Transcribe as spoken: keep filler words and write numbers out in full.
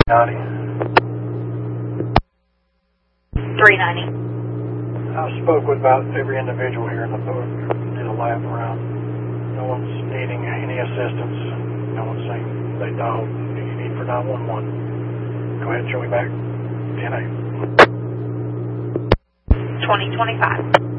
ninety. three ninety. I spoke with about every individual here in the book. Did a lap around. No one's needing any assistance. No one's saying they don't. Do you need for nine one one? Go ahead and show me back. ten eight. twenty twenty-five.